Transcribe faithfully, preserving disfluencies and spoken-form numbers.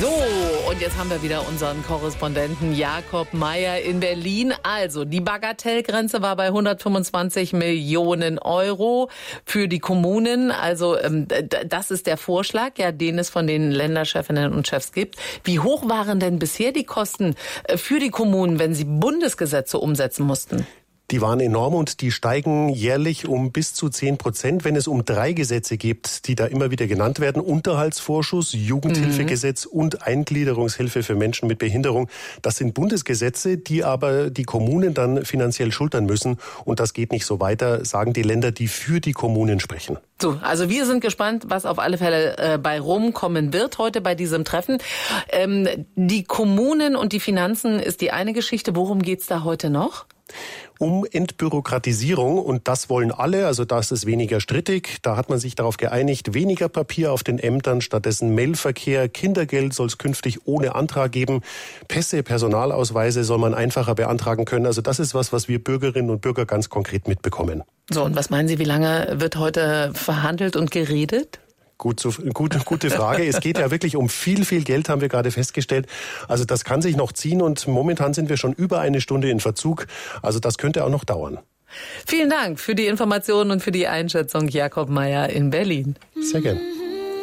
So, und jetzt haben wir wieder unseren Korrespondenten Jakob Mayer in Berlin. Also, die Bagatellgrenze war bei hundertfünfundzwanzig Millionen Euro für die Kommunen. Also, ähm, das ist der Vorschlag, ja, den es von den Länderchefinnen und Chefs gibt. Wie hoch waren denn bisher die Kosten für die Kommunen, wenn sie Bundesgesetze umsetzen mussten? Die waren enorm und die steigen jährlich um bis zu zehn Prozent, wenn es um drei Gesetze geht, die da immer wieder genannt werden. Unterhaltsvorschuss, Jugendhilfegesetz mhm. und Eingliederungshilfe für Menschen mit Behinderung. Das sind Bundesgesetze, die aber die Kommunen dann finanziell schultern müssen. Und das geht nicht so weiter, sagen die Länder, die für die Kommunen sprechen. So, also wir sind gespannt, was auf alle Fälle äh, bei rumkommen wird heute bei diesem Treffen. Ähm, die Kommunen und die Finanzen ist die eine Geschichte. Worum geht's da heute noch? Um Entbürokratisierung, und das wollen alle, also da ist es weniger strittig. Da hat man sich darauf geeinigt, weniger Papier auf den Ämtern, stattdessen Mailverkehr, Kindergeld soll es künftig ohne Antrag geben, Pässe, Personalausweise soll man einfacher beantragen können. Also das ist was, was wir Bürgerinnen und Bürger ganz konkret mitbekommen. So, und was meinen Sie, wie lange wird heute verhandelt und geredet? Gut, so, gut, gute Frage. Es geht ja wirklich um viel, viel Geld, haben wir gerade festgestellt. Also das kann sich noch ziehen und momentan sind wir schon über eine Stunde in Verzug. Also das könnte auch noch dauern. Vielen Dank für die Informationen und für die Einschätzung, Jakob Mayer in Berlin. Sehr gern.